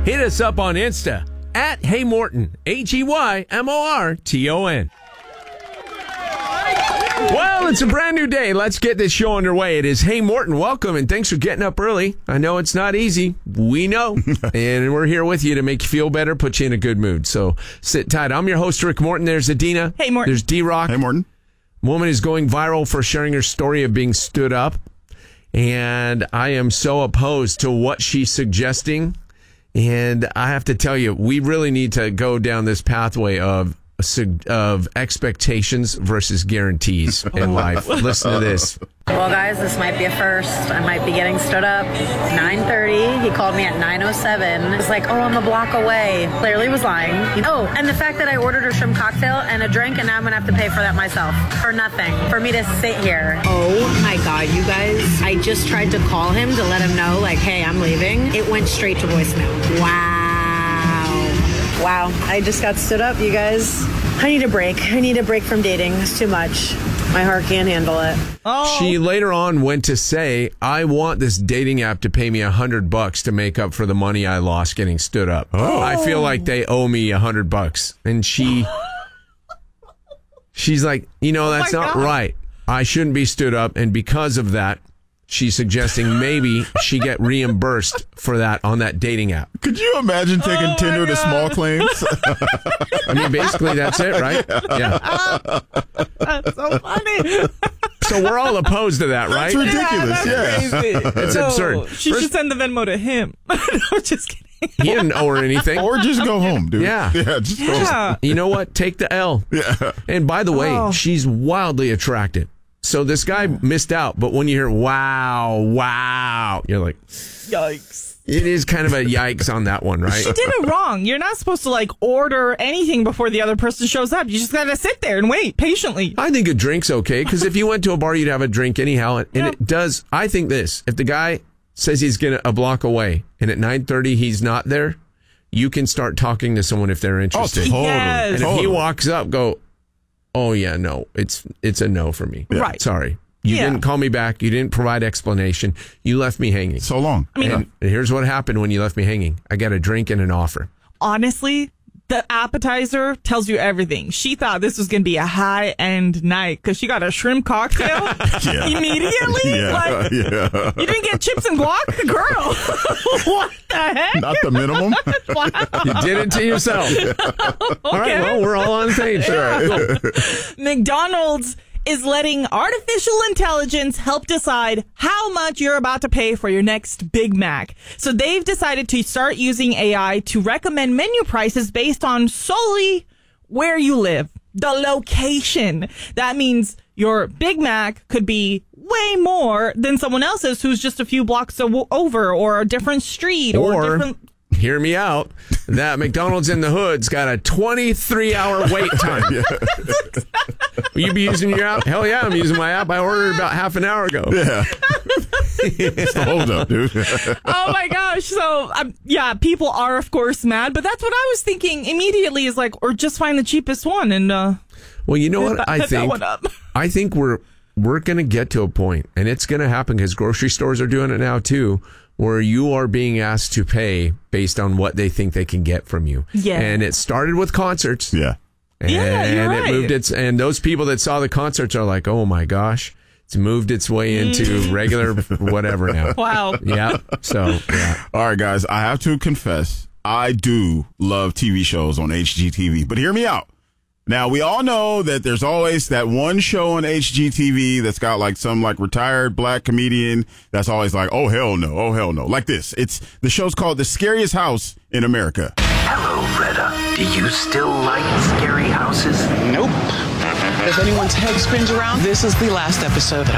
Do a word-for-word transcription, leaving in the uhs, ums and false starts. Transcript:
hit us up on Insta at Hey Morton, H E Y M O R T O N. Well, it's a brand new day. Let's get this show underway. It is Hey Morton. Welcome, and thanks for getting up early. I know it's not easy. We know. And we're here with you to make you feel better, put you in a good mood. So sit tight. I'm your host, Rick Morton. There's Adina. Hey, Morton. There's D-Rock. Hey, Morton. Woman is going viral for sharing her story of being stood up. And I am so opposed to what she's suggesting. And I have to tell you, we really need to go down this pathway of of expectations versus guarantees in life. Listen to this. Well, guys, this might be a first. I might be getting stood up. nine thirty. He called me at nine oh seven. It's like, oh, I'm a block away. Clearly was lying. Oh, and the fact that I ordered a shrimp cocktail and a drink, and now I'm going to have to pay for that myself. For nothing. For me to sit here. Oh, my God, you guys. I just tried to call him to let him know, like, hey, I'm leaving. It went straight to voicemail. Wow. Wow. I just got stood up, you guys. I need a break. I need a break from dating. It's too much. My heart can't handle it. Oh. She later on went to say, I want this dating app to pay me a hundred bucks to make up for the money I lost getting stood up. Oh. I feel like they owe me a hundred bucks. And she, she's like, you know, that's oh not God. right. I shouldn't be stood up. And because of that, she's suggesting maybe she get reimbursed for that on that dating app. Could you imagine taking Oh, Tinder my to God. small claims? I mean, basically that's it, right? Yeah. That's so funny. So we're all opposed to that, right? It's ridiculous. Yeah, Yeah. that's crazy. It's So, absurd. She First- should send the Venmo to him. No, just kidding. He didn't owe her anything. Or just go home, dude. Yeah. Yeah, just go home. Yeah. You know what? Take the L. Yeah. And by the way, Oh. she's wildly attractive. So this guy missed out. But when you hear, wow, wow, you're like, Yikes. it is kind of a yikes on that one, right? She did it wrong. You're not supposed to, like, order anything before the other person shows up. You just got to sit there and wait patiently. I think a drink's okay, because if you went to a bar, you'd have a drink anyhow. And Yeah. it does, I think this, if the guy says he's going to a block away and at nine thirty he's not there, you can start talking to someone if they're Oh, interested. totally. Yes. And if he Totally. walks up, go, oh, yeah, no, it's it's a no for me. Right. Sorry. You Yeah. didn't call me back. You didn't provide explanation. You left me hanging. So long. I mean, And here's what happened when you left me hanging. I got a drink and an offer. honestly, the appetizer tells you everything. She thought this was going to be a high-end night because she got a shrimp cocktail Yeah. immediately. Yeah. Like, Yeah. you didn't get chips and guac? Girl, what the heck? Not the minimum. Wow. You did it to yourself. All right, well, we're all on the page. Cool. McDonald's is letting artificial intelligence help decide how much you're about to pay for your next Big Mac. So they've decided to start using A I to recommend menu prices based on solely where you live, the location. That means your Big Mac could be way more than someone else's who's just a few blocks o- over or a different street or, Or, different... hear me out, that McDonald's in the hood's got a twenty-three hour wait time. Will you be using your app? Hell yeah, I'm using my app. I ordered about half an hour ago. Yeah. It's the hold up, dude. Oh my gosh. So, um, yeah, people are, of course, mad. But that's what I was thinking immediately is like, or just find the cheapest one and uh, Well, you know hit what that, I hit that think? one up. I think we're we're going to get to a point, and it's going to happen because grocery stores are doing it now too, where you are being asked to pay based on what they think they can get from you. Yeah. And it started with concerts. Yeah. And Yeah, you're it right. moved its, and those people that saw the concerts are like, oh my gosh, it's moved its way into regular whatever now. Wow. Yeah. So, yeah. All right, guys, I have to confess, I do love T V shows on H G T V, but hear me out. Now, we all know that there's always that one show on H G T V that's got like some like retired black comedian that's always like, oh, hell no, oh, hell no. Like this. It's the show's called The Scariest House in America. Hello, Greta. Do you still like scary houses? Nope. If anyone's head spins around, this is the last episode.